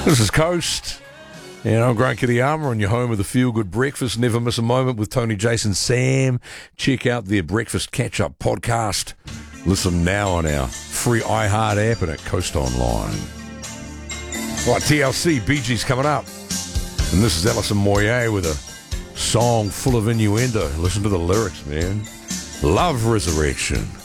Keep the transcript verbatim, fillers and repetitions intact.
This is Coast. And I'm Grant Kittyama on your home of the Feel Good Breakfast. Never miss a moment with Tony, Jason, Sam. Check out their Breakfast Catch-Up podcast. Listen now on our free iHeart app and at Coast Online. Right, T L C, Bee Gees coming up. And this is Alison Moyet with a song full of innuendo. Listen to the lyrics, man. Love Resurrection.